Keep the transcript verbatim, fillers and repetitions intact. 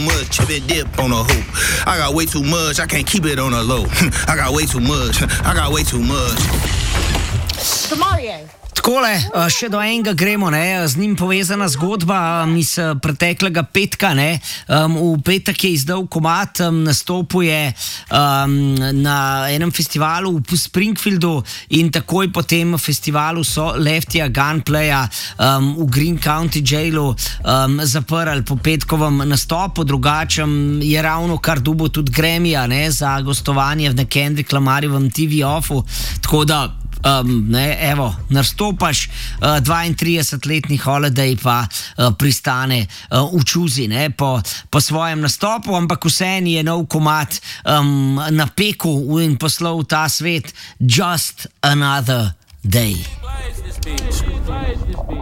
much chip and dip on a hoop. I got way too much, I can't keep it on a low. I got way too much, I got way too much. Takole, še do enega gremo, ne, z njim povezana zgodba um, iz preteklega petka. Ne, um, v petek je izdal komad, um, nastopuje um, na enem festivalu v Springfieldu in takoj po tem festivalu so Leftija Gunplaya um, v Green County Jailu um, zaprli po petkovem nastopu, drugačem je ravno kar dobil tudi Grammyja, ne, za gostovanje v Kendrick Lamarjevem T V offu, tako da Um, ne, evo, nastopaš, uh, dvaintridesetletni Holiday pa uh, pristane uh, v čuzi, ne, po, po svojem nastopu, ampak vseeno je nov komad um, na peku in poslal ta svet. Just Another Day.